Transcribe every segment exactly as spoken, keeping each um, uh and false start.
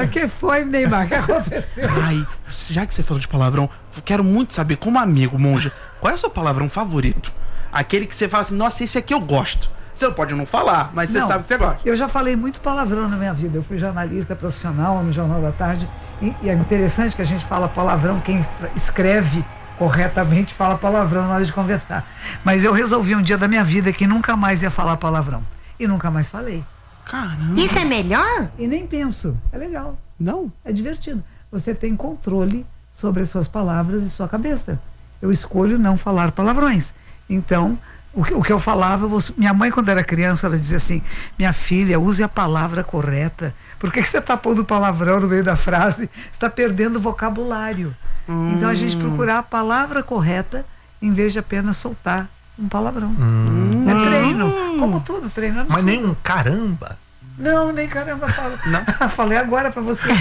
que foi, Neymar? O que aconteceu? Ai, já que você falou de palavrão, eu quero muito saber, como amigo, monja, qual é o seu palavrão favorito? Aquele que você fala assim, nossa, esse aqui eu gosto. Você não pode não falar, mas você Não, sabe que você gosta. Eu já falei muito palavrão na minha vida. Eu fui jornalista profissional no Jornal da Tarde. E, e é interessante que a gente fala palavrão, quem escreve corretamente fala palavrão na hora de conversar. Mas eu resolvi um dia da minha vida que nunca mais ia falar palavrão. E nunca mais falei. Caramba. Isso é melhor? E nem penso. É legal. Não? É divertido. Você tem controle sobre as suas palavras e sua cabeça. Eu escolho não falar palavrões. Então, o que, o que eu falava, eu, minha mãe, quando era criança, ela dizia assim, minha filha, use a palavra correta. Por que, que você está pondo palavrão no meio da frase? Você está perdendo o vocabulário. Hum. Então a gente procurar a palavra correta em vez de apenas soltar um palavrão. Hum. É treino. Como tudo, treino. Mas nem um caramba. Não, nem caramba falo. Não. Falei agora pra você.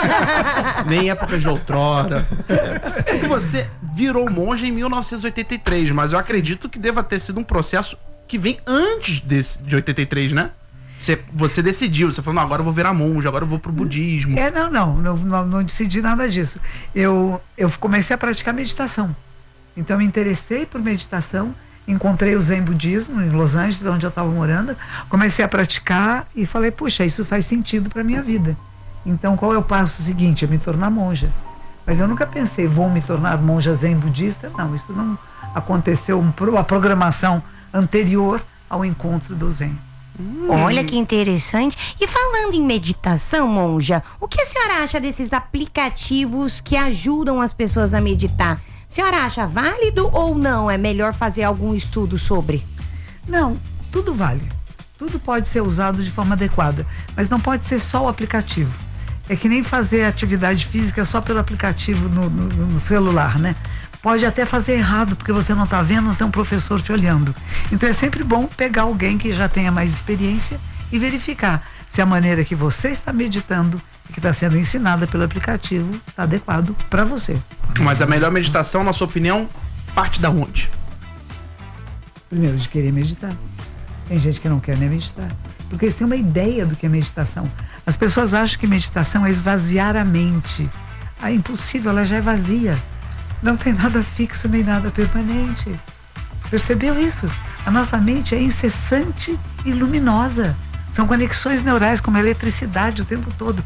Nem época de outrora. Porque você virou monge em mil novecentos e oitenta e três, mas eu acredito que deva ter sido um processo que vem antes desse, de oitenta e três, né? Você, você decidiu, você falou, não, agora eu vou virar monge, agora eu vou pro budismo. É, não, não, não, não, não decidi nada disso. Eu, eu comecei a praticar meditação. Então eu me interessei por meditação. Encontrei o Zen Budismo em Los Angeles, onde eu estava morando, comecei a praticar e falei, puxa, isso faz sentido para a minha vida. Então qual é o passo seguinte? É me tornar monja. Mas eu nunca pensei, vou me tornar monja Zen Budista. Não, isso não aconteceu, a programação anterior ao encontro do Zen. Hum. Olha que interessante. E falando em meditação, monja, o que a senhora acha desses aplicativos que ajudam as pessoas a meditar? A senhora acha válido ou não? É melhor fazer algum estudo sobre? Não, tudo vale. Tudo pode ser usado de forma adequada, mas não pode ser só o aplicativo. É que nem fazer atividade física só pelo aplicativo no, no, no celular, né? Pode até fazer errado, porque você não está vendo, não tem um professor te olhando. Então é sempre bom pegar alguém que já tenha mais experiência e verificar se a maneira que você está meditando e que está sendo ensinada pelo aplicativo está adequado para você. Mas a melhor meditação, na sua opinião, parte da onde? Primeiro, de querer meditar. Tem gente que não quer nem meditar, porque eles têm uma ideia do que é meditação. As pessoas acham que meditação é esvaziar a mente. Ah, é impossível, ela já é vazia. Não tem nada fixo nem nada permanente. Percebeu isso? A nossa mente é incessante e luminosa. São conexões neurais como eletricidade o tempo todo.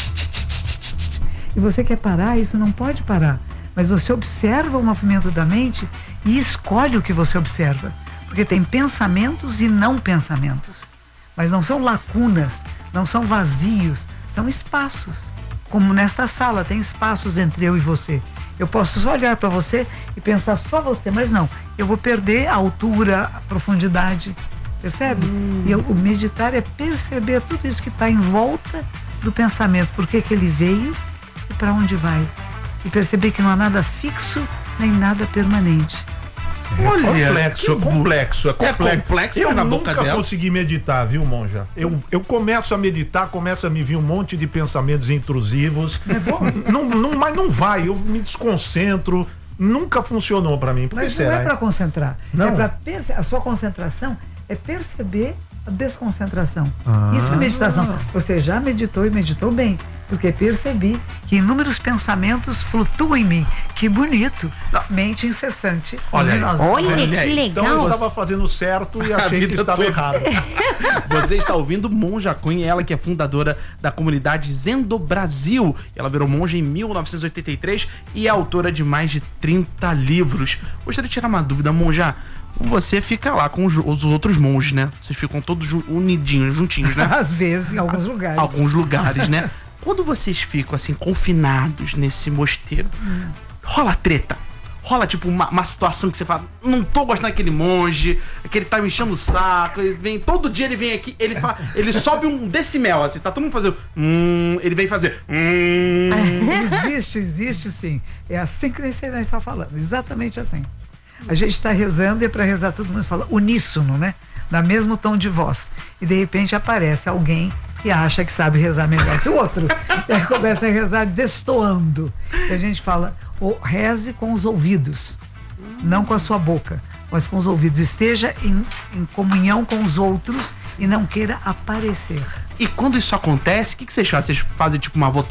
E você quer parar, isso não pode parar. Mas você observa o movimento da mente e escolhe o que você observa. Porque tem pensamentos e não pensamentos. Mas não são lacunas, não são vazios, são espaços. Como nesta sala, tem espaços entre eu e você. Eu posso só olhar para você e pensar só você, mas não. Eu vou perder a altura, a profundidade. Percebe? Hum. E eu, o meditar é perceber tudo isso que está em volta do pensamento. Por que que ele veio e para onde vai. E perceber que não há nada fixo nem nada permanente. É Olha, complexo, é complexo, é complexo. É complexo eu na nunca boca dela. consegui meditar, viu, monja? Eu, eu começo a meditar, começa a me vir um monte de pensamentos intrusivos. É bom. Não, não, mas não vai, eu me desconcentro. Nunca funcionou pra mim. Por mas que será? Não é pra concentrar. Não. É pra perce- a sua concentração é perceber a desconcentração. Ah. Isso é meditação. Você já meditou e meditou bem. Porque percebi que inúmeros pensamentos flutuam em mim. Que bonito. Mente incessante. Olha aí. Olha, Olha que legal. Então eu estava fazendo certo e achei que estava toda. errado. Você está ouvindo Monja Cunha, ela que é fundadora da comunidade Zen do Brasil. Ela virou monja em mil novecentos e oitenta e três e é autora de mais de trinta livros. Gostaria de tirar uma dúvida, monja. Você fica lá com os, os outros monges, né? Vocês ficam todos unidinhos, juntinhos, né? Às vezes, em alguns lugares. Alguns lugares, né? Quando vocês ficam assim, confinados nesse mosteiro, hum. rola treta? Rola tipo uma, uma situação que você fala, não tô gostando daquele monge, que ele tá me enchendo o saco, ele vem, todo dia ele vem aqui, ele, fa, ele sobe um decimel, assim, tá todo mundo fazendo, hum, ele vem fazer, hum. Existe, existe sim. É assim que você está falando, exatamente assim. A gente está rezando e é para rezar, todo mundo fala uníssono, né? Na mesmo tom de voz. E de repente aparece alguém que acha que sabe rezar melhor que o outro. E aí começa a rezar destoando. E a gente fala, oh, reze com os ouvidos, não com a ssua boca, mas com os ouvidos. Esteja em, em comunhão com os outros e não queira aparecer. E quando isso acontece, o que, que vocês fazem? Vocês fazem tipo uma votação?